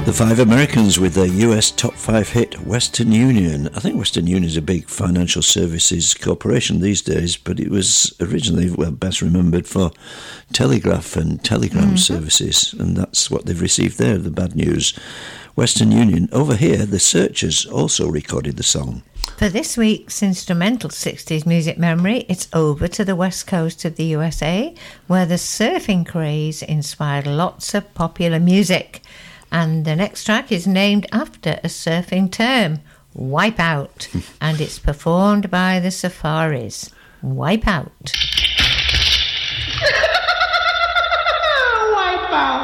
The Five Americans with their US top 5 hit, Western Union. I think Western Union is a big financial services corporation these days, but it was originally, best remembered for telegraph and telegram services, and that's what they've received there, the bad news. Western Union. Over here, the Searchers also recorded the song. For this week's Instrumental 60s Music Memory, it's over to the west coast of the USA, where the surfing craze inspired lots of popular music. And the next track is named after a surfing term, Wipeout, and it's performed by the Safaris. Wipeout.